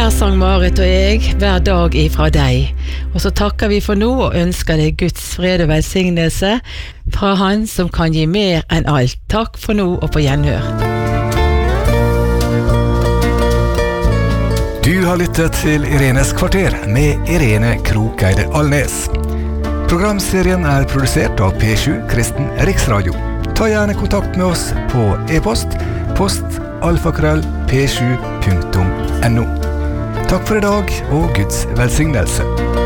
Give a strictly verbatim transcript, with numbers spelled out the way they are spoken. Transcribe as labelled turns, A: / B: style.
A: Her sang Marit og jeg hver dag ifra deg. Og så takker vi for nå og ønsker deg Guds fred og velsignelse fra Han som kan gi mer enn alt. Takk for nå og på gjenhør.
B: Du har lyttet til Irenes kvarter med Irene Krokeide Alnes. Programserien er produsert av P sju Kristen Riksradio. Ta gjerne kontakt med oss på e-post post alfakrøll p sju punktum no. Takk for i dag og Guds velsignelse.